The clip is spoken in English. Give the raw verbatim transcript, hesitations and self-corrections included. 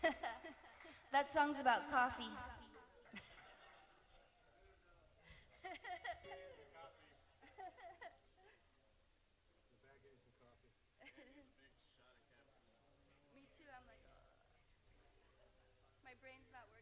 That song's about coffee. Me too, I'm like, uh, my brain's not working.